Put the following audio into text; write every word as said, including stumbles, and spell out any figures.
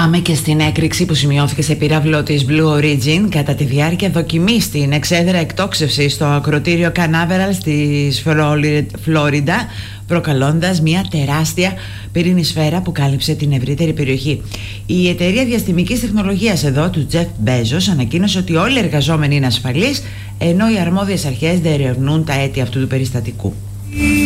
Πάμε και στην έκρηξη που σημειώθηκε σε πύραυλο της Blue Origin κατά τη διάρκεια δοκιμή στην εξέδρα εκτόξευση στο ακρωτήριο Canaveral της Φλόριντα, προκαλώντας μια τεράστια πυρηνική σφαίρα που κάλυψε την ευρύτερη περιοχή. Η εταιρεία διαστημικής τεχνολογίας εδώ του Jeff Bezos ανακοίνωσε ότι όλοι οι εργαζόμενοι είναι ασφαλείς, ενώ οι αρμόδιες αρχές διερευνούν τα αίτια αυτού του περιστατικού.